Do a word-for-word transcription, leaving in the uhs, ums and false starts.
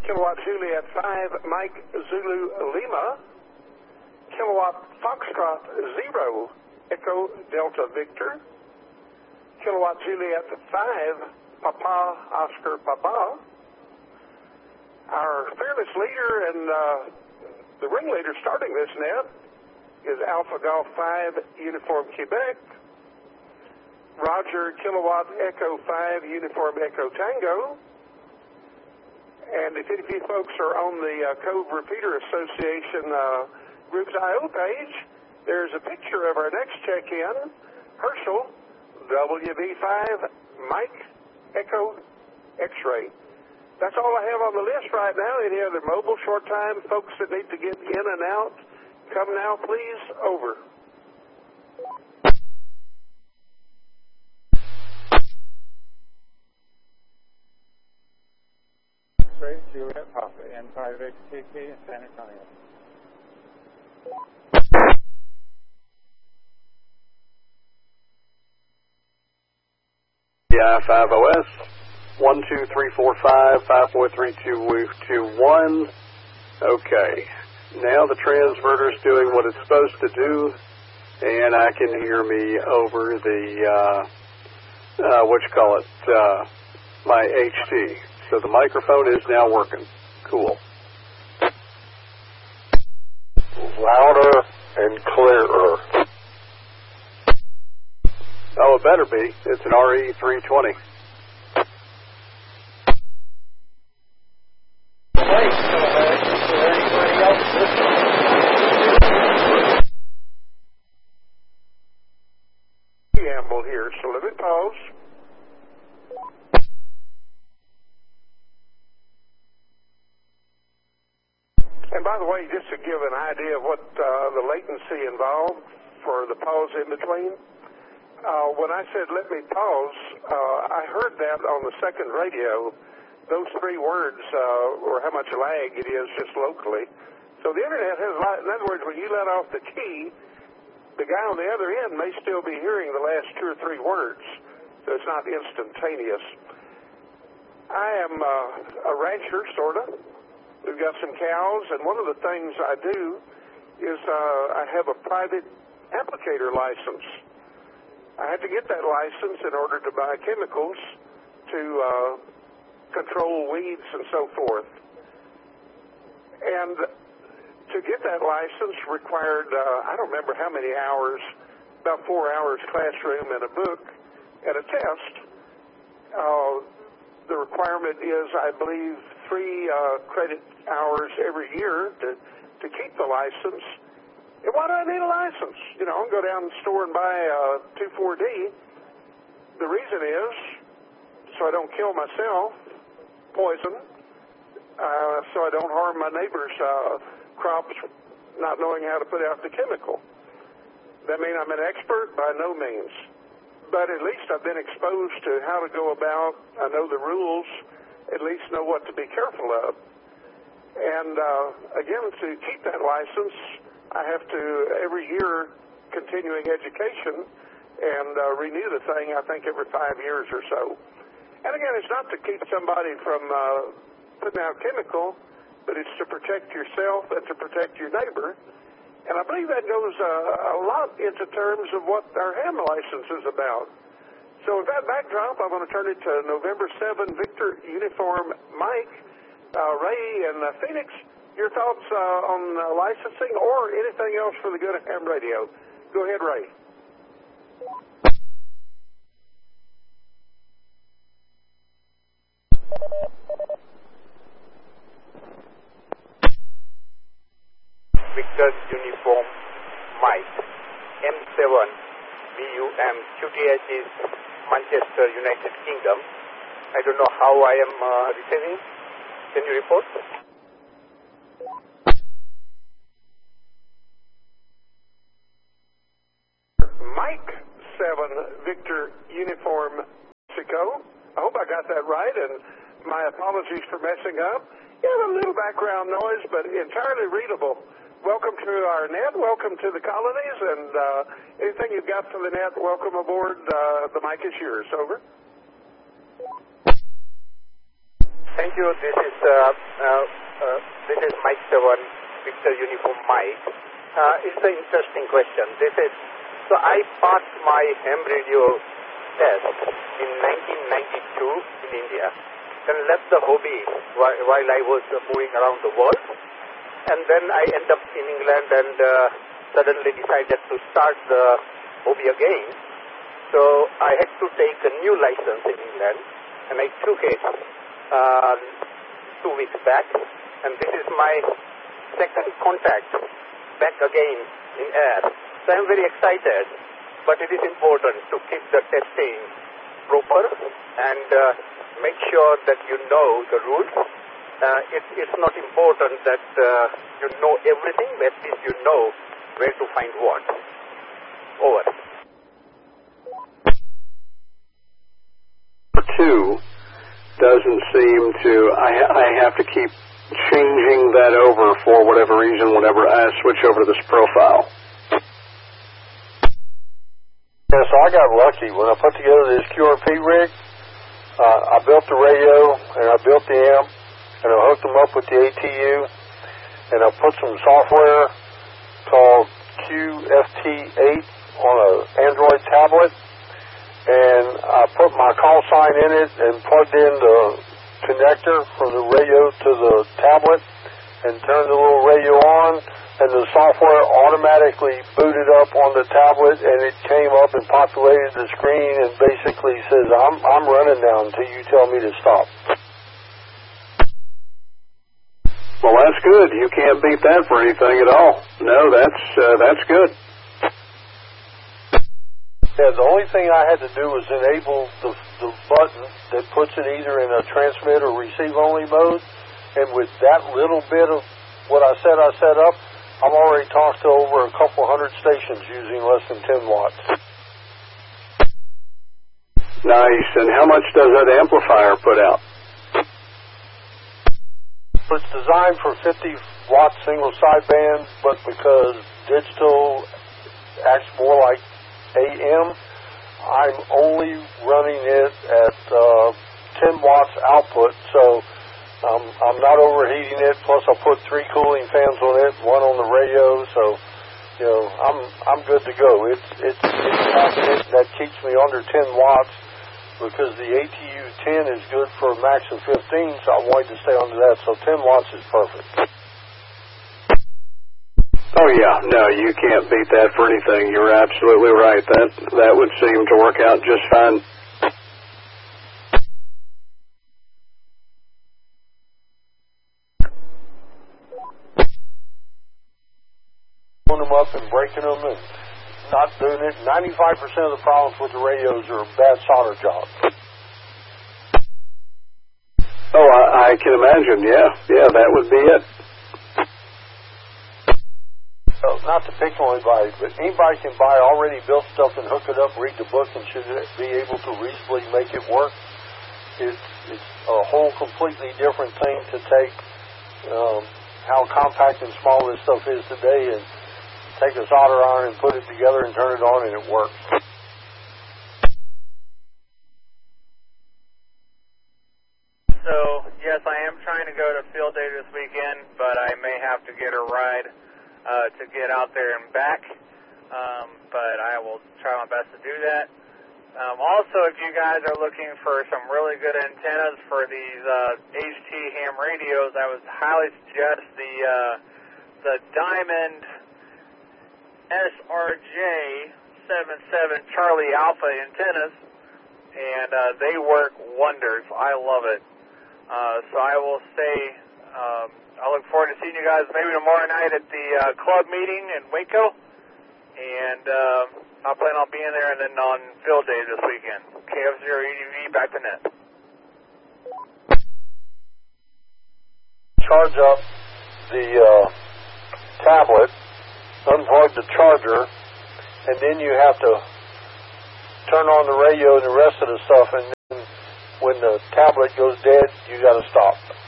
Kilowatt Juliet five, Mike Zulu Lima. Kilowatt Foxtrot zero, Echo Delta Victor. Kilowatt Juliet five, Papa Oscar Papa. Our fearless leader and uh, the ringleader starting this net is Alpha Golf five, Uniform Quebec. Roger Kilowatt Echo five, Uniform Echo Tango. And if any of you folks are on the uh, Cove Repeater Association uh, Groups I O page, there's a picture of our next check-in, Herschel W V five, Mike Echo X-Ray. That's all I have on the list right now. Any other mobile short time folks that need to get in and out, come now, please. Over. X-ray, Juliet Papa, N five X T P in San Antonio. Yeah, five O S, one two three four five, five four three two two one. Okay, now the transverter's doing what it's supposed to do, and I can hear me over the, uh, uh, what you call it, uh, my H T. So the microphone is now working. Cool. Louder and clearer. Oh, it better be. It's an R E three twenty. Preamble here, so let me pause. And by the way, just to give an idea of what uh, the latency involved for the pause in between, uh, when I said let me pause, uh, I heard that on the second radio. Those three words, uh, or how much lag it is just locally. So the internet has, in other words, when you let off the key, the guy on the other end may still be hearing the last two or three words. So it's not instantaneous. I am uh, a rancher, sort of. We've got some cows, and one of the things I do is uh, I have a private applicator license. I had to get that license in order to buy chemicals to uh, control weeds and so forth. And to get that license required, uh, I don't remember how many hours, about four hours classroom and a book and a test. Uh, the requirement is, I believe, three uh, credit hours every year to, to keep the license. And why do I need a license? You know, I can go down to the store and buy a two four D. The reason is so I don't kill myself, poison, uh, so I don't harm my neighbor's uh, crops not knowing how to put out the chemical. That mean I'm an expert? By no means. But at least I've been exposed to how to go about. I know the rules, at least know what to be careful of. And uh, again, to keep that license, I have to, every year, continuing education and uh, renew the thing, I think, every five years or so. And again, it's not to keep somebody from uh, putting out chemical, but it's to protect yourself and to protect your neighbor. And I believe that goes uh, a lot into terms of what our ham license is about. So with that backdrop, I'm going to turn it to November seventh, Victor Uniform Mike, uh, Ray, and uh, Phoenix. Your thoughts uh, on uh, licensing or anything else for the good of ham radio. Go ahead, Ray. Victor Uniform Mike, M seven, B U M, Q T H is Manchester, United Kingdom. I don't know how I am uh, receiving. Can you report? Mike seven, Victor Uniform Mexico. I hope I got that right, and my apologies for messing up. You have a little background noise, but entirely readable. Welcome to our net. Welcome to the colonies, and uh, anything you've got for the net, welcome aboard. Uh, the mic is yours. Over. Thank you. This is uh, uh, uh, this is Mike seven, Victor Uniform Mike. Uh, it's an interesting question. This is so I passed my ham radio test in nineteen ninety-two in India, then left the hobby while, while I was uh, moving around the world, and then I end up in England and uh, suddenly decided to start the hobby again. So I had to take a new license in England, and I took it uh, two weeks back, and this is my second contact back again in air. So I'm very excited, but it is important to keep the testing proper and uh, make sure that you know the rules. Uh, it, it's not important that uh, you know everything, but at least you know where to find what. Over. Two doesn't seem to, I, I have to keep changing that over for whatever reason whenever I switch over to this profile. Yeah, so I got lucky. When I put together this Q R P rig, uh, I built the radio, and I built the amp, and I hooked them up with the A T U, and I put some software called Q F T eight on an Android tablet, and I put my call sign in it and plugged in the connector from the radio to the tablet and turned the little radio on, and the software automatically booted up on the tablet, and it came up and populated the screen and basically says, I'm, I'm running now until you tell me to stop. Well, that's good. You can't beat that for anything at all. No, that's uh, that's good. Yeah, the only thing I had to do was enable the, the button that puts it either in a transmit or receive only mode, and with that little bit of what I said I set up, I've already talked to over a couple hundred stations using less than ten watts. Nice. And how much does that amplifier put out? It's designed for fifty watt single sideband, but because digital acts more like A M, I'm only running it at uh, ten watts output, so um, I'm not overheating it. Plus, I put three cooling fans on it, one on the radio, so you know I'm I'm good to go. It's it's it's cabinet that keeps me under ten watts because the A T U ten is good for a max of fifteen, so I wanted to stay under that. So ten watts is perfect. Oh, yeah. No, you can't beat that for anything. You're absolutely right. That that would seem to work out just fine. Pulling them up and breaking them and not doing it. ninety-five percent of the problems with the radios are a bad solder job. Oh, I, I can imagine. Yeah. Yeah, that would be it. So, not to pick on anybody, but anybody can buy already built stuff and hook it up, read the book, and should be able to reasonably make it work. It's, it's a whole completely different thing to take um, how compact and small this stuff is today and take a solder iron and put it together and turn it on, and it works. So, yes, I am trying to go to field day this weekend, but I may have to get a ride Uh, to get out there and back, um, but I will try my best to do that. Um, also, if you guys are looking for some really good antennas for these uh, H T ham radios, I would highly suggest the uh, the Diamond S R J seventy-seven Charlie Alpha antennas, and uh, they work wonders. I love it. Uh, so I will say um, I look forward to seeing you guys maybe tomorrow night at the uh, club meeting in Waco, and uh, I'll plan on being there and then on field day this weekend. K F zero E D V, back to net. Charge up the uh, tablet, unplug the charger, and then you have to turn on the radio and the rest of the stuff, and then when the tablet goes dead, you got to stop.